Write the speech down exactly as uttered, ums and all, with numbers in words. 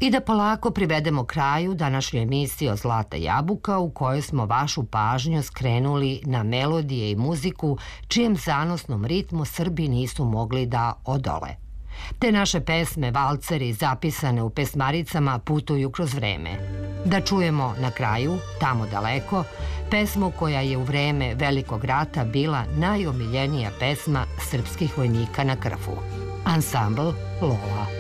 I da polako privedemo kraju današnju emisiju Zlata jabuka u kojoj smo vašu pažnju skrenuli na melodije i muziku čijem zanosnom ritmu Srbi nisu mogli da odole. Te naše pesme, valceri zapisane u pesmaricama putuju kroz vreme. Da čujemo na kraju, Tamo daleko, pesmu koja je u vreme Velikog rata bila najomiljenija pesma srpskih vojnika na Krfu. Ansambl Lola.